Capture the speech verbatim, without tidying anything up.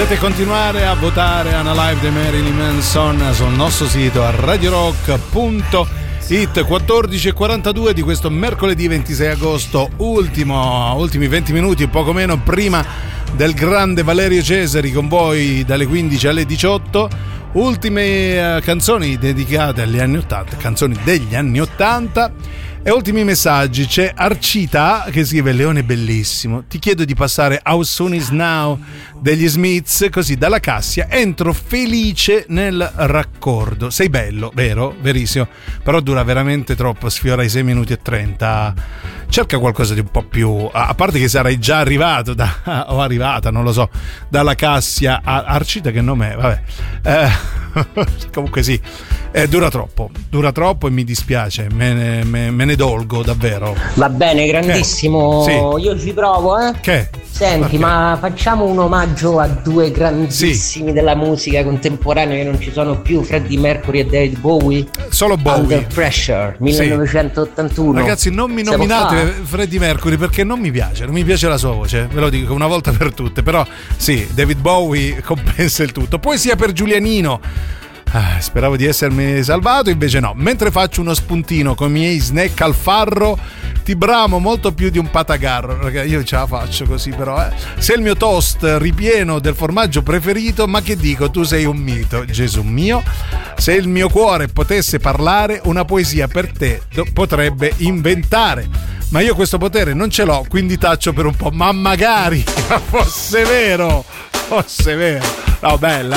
Potete continuare a votare Unalive di Marilyn Manson sul nostro sito a radio rock punto it. Quattordici e quarantadue di questo mercoledì ventisei agosto, ultimo, ultimi venti minuti, poco meno prima del grande Valerio Cesari con voi dalle quindici alle diciotto. Ultime uh, canzoni dedicate agli anni ottanta, canzoni degli anni ottanta. E ultimi messaggi. C'è Arcita che scrive: Leone bellissimo, ti chiedo di passare How Soon Is Now degli Smiths, così dalla Cassia entro felice nel raccordo. Sei bello, vero? Verissimo, però dura veramente troppo, sfiora i sei minuti e trenta. Cerca qualcosa di un po' più, a parte che sarai già arrivato da, o arrivata, non lo so, dalla Cassia a Arcita, che nome è? Vabbè, eh, comunque sì, eh, dura troppo, dura troppo e mi dispiace, me ne, me, me ne dolgo davvero. Va bene, grandissimo. Sì. Io ci provo, eh. Che? Senti, perché? Ma facciamo un omaggio a due grandissimi sì. della musica contemporanea che non ci sono più, Freddie Mercury e David Bowie. Solo Bowie. Under Pressure, millenovecentottantuno. Sì. Ragazzi, non mi nominate Freddie Mercury perché non mi piace, non mi piace la sua voce, ve lo dico una volta per tutte, però sì, David Bowie compensa il tutto. Poesia per Giulianino. Ah, speravo di essermi salvato, invece no. Mentre faccio uno spuntino con i miei snack al farro, ti bramo molto più di un patagarro. Ragazzi, io ce la faccio così, però eh. Se il mio toast ripieno del formaggio preferito, ma che dico, tu sei un mito, Gesù mio. Se il mio cuore potesse parlare, una poesia per te potrebbe inventare. Ma io questo potere non ce l'ho, quindi taccio per un po'. Ma magari fosse vero, fosse vero. No, bella.